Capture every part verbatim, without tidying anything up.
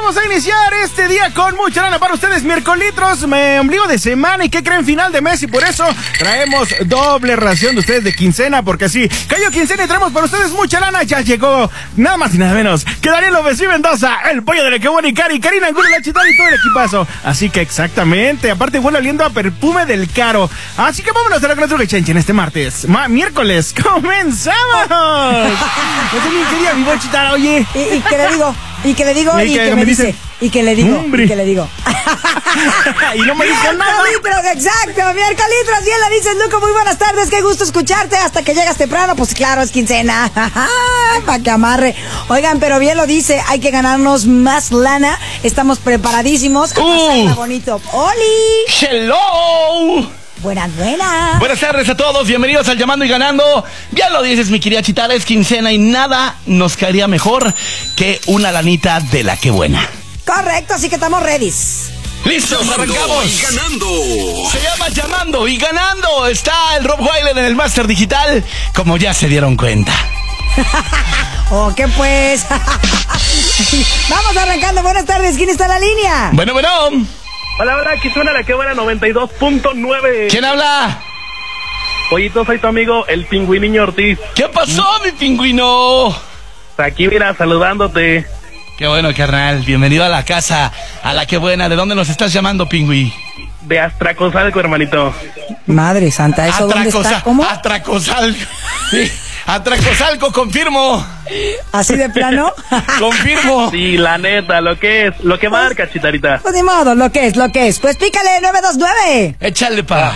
vamos a iniciar este día con mucha lana para ustedes, miércolitros, me ombligo de semana y ¿qué creen? Final de mes y por eso traemos doble ración de ustedes de quincena, porque sí, cayó quincena y traemos para ustedes mucha lana. Ya llegó nada más y nada menos que Daniel López y Mendoza, el pollo de la que buena y Cari, Karina Angulo, la Chitara y todo el equipazo. Así que exactamente, aparte huele oliendo a perfume del caro. Así que vámonos a la nuestro Chenche en este martes, Ma miércoles, ¡comenzamos! No sé ni qué día vivo, Chitara, oye. ¿Y, y qué le digo? ¿Y qué le digo? ¿Y, ¿Y qué qué me dice? ¿Y qué le digo? Hombre. ¿Y qué le digo? Y no me dijo nada. Miércolitros, exacto, miércolitros, bien la dices, Luco, muy buenas tardes, qué gusto escucharte hasta que llegas temprano, pues claro, es quincena, para que amarre. Oigan, pero bien lo dice, hay que ganarnos más lana, estamos preparadísimos. Uh. Está bonito. ¡Oli! ¡Hello! Buenas, buenas. Buenas tardes a todos, bienvenidos al Llamando y Ganando. Ya lo dices, mi querida Chitara, es quincena y nada nos caería mejor que una lanita de la que buena. Correcto, así que estamos ready. ¡Listos, arrancamos! Y ganando. Se llama Llamando y Ganando. Está el Rob Weiler en el Máster Digital, como ya se dieron cuenta. Oh, ¿qué pues? Vamos arrancando, buenas tardes, ¿quién está en la línea? Bueno, bueno. Hola, hola, aquí suena la que buena noventa y dos punto nueve. ¿Quién habla? Pollito, soy tu amigo, el Pingüiniño Ortiz. ¿Qué pasó, mi pingüino? Aquí, mira, saludándote. Qué bueno, carnal. Bienvenido a la casa, a la que buena. ¿De dónde nos estás llamando, pingüí? De Astracozalco, hermanito. Madre santa, ¿eso dónde está? ¿Cómo? Atracozalco. Sí, Atracozalco, confirmo. ¿Así de plano? Confirmo. Sí, la neta, lo que es, lo que marca, Chitarita. Pues ni modo, lo que es, lo que es. Pues pícale, nueve dos nueve. Échale pa.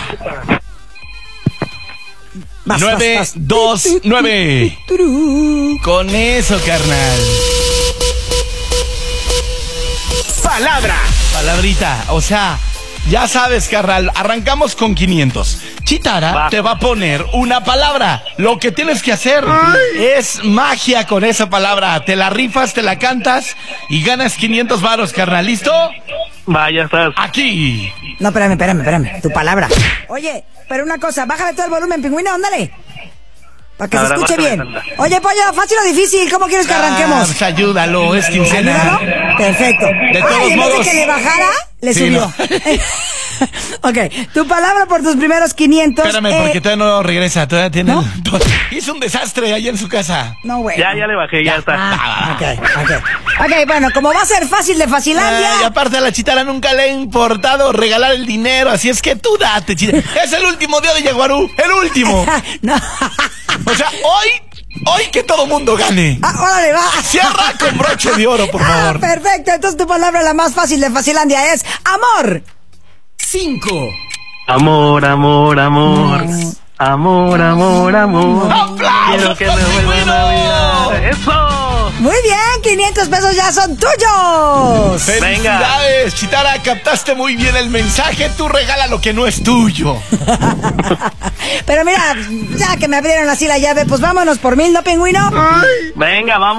Vas, nueve vas, vas. dos nueve. Turú. Con eso, carnal. Palabra. Palabrita, o sea, ya sabes, carnal, arrancamos con quinientos. Chitara Va. te va a poner una palabra. Lo que tienes que hacer es magia con esa palabra. Te la rifas, te la cantas y ganas quinientos varos, carnal. ¿Listo? Vaya, estás. Aquí. No, espérame, espérame, espérame. Tu palabra. Oye, pero una cosa, bájale todo el volumen, pingüino, ándale. Para que A se ver, escuche bájale, bien. anda. Oye, pollo, ¿fácil o difícil? ¿Cómo quieres que Ah, arranquemos? pues ayúdalo, es quincena. ¿Ayúdalo? Perfecto. De todos Ay, en vez modos. de que le bajara, le Sí, subió. Ok, tu palabra por tus primeros quinientos. Espérame, eh, porque todavía no regresa, todavía tiene... ¿No? Hizo un desastre allá en su casa. No, güey. Ya, ya le bajé, ya está. Ah, ok, ok. Ok, bueno, como va a ser fácil de Facilandia. Ay, aparte a la Chitara nunca le ha importado regalar el dinero, así es que tú date, Chitara. Es el último día de Yaguarú, el último. No. O sea, hoy, hoy que todo mundo gane. Ah, órale, va. Cierra con broche de oro, por Ah, favor. perfecto, entonces tu palabra la más fácil de Facilandia es amor. Cinco. Amor, amor, amor. Amor, amor, amor. ¡Aplausos Quiero que para me el vuelvan pingüino! a mirar. ¡Eso! Muy bien, quinientos pesos ya son tuyos. ¡Felicidades, Chitara! Captaste muy bien el mensaje. Tú regala lo que no es tuyo. Pero mira, ya que me abrieron así la llave, pues vámonos por mil, ¿no, pingüino? Venga, vamos.